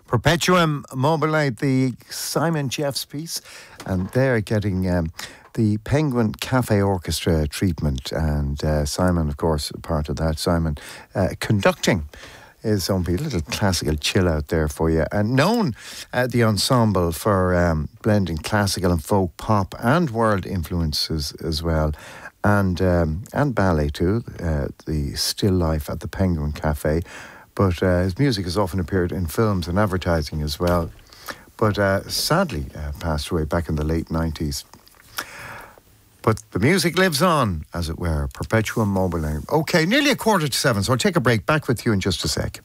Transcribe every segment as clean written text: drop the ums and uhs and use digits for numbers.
Perpetuum Mobile, the Simon Jeffs piece, and they're getting the Penguin Cafe Orchestra treatment, and Simon, of course, part of that. Simon conducting his own piece, a little classical chill out there for you, and known the ensemble for blending classical and folk pop and world influences as well. And ballet too, the still life at the Penguin Cafe. But his music has often appeared in films and advertising as well. But sadly passed away back in the late 90s. But the music lives on, as it were, Perpetuum Mobile. Okay, nearly 7:15, so I'll take a break. Back with you in just a sec.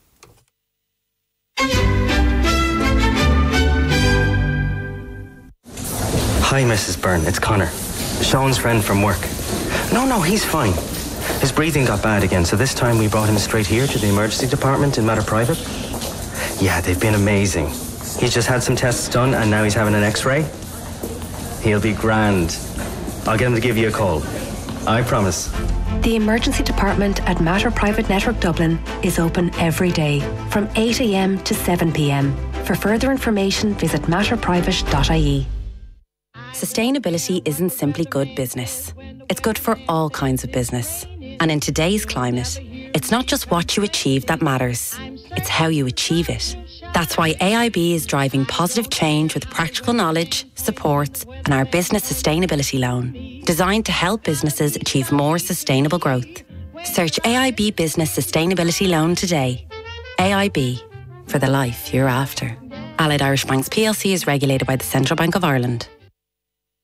Hi, Mrs. Byrne, it's Connor. Sean's friend from work. No, he's fine. His breathing got bad again, so this time we brought him straight here to the emergency department in Mater Private. Yeah, they've been amazing. He's just had some tests done and now he's having an x-ray. He'll be grand. I'll get him to give you a call. I promise. The emergency department at Mater Private Network Dublin is open every day from 8 a.m. to 7 p.m. For further information, visit matterprivate.ie. Sustainability isn't simply good business. It's good for all kinds of business. And in today's climate, it's not just what you achieve that matters. It's how you achieve it. That's why AIB is driving positive change with practical knowledge, supports, and our business sustainability loan, designed to help businesses achieve more sustainable growth. Search AIB Business Sustainability Loan today. AIB, for the life you're after. Allied Irish Banks plc is regulated by the Central Bank of Ireland.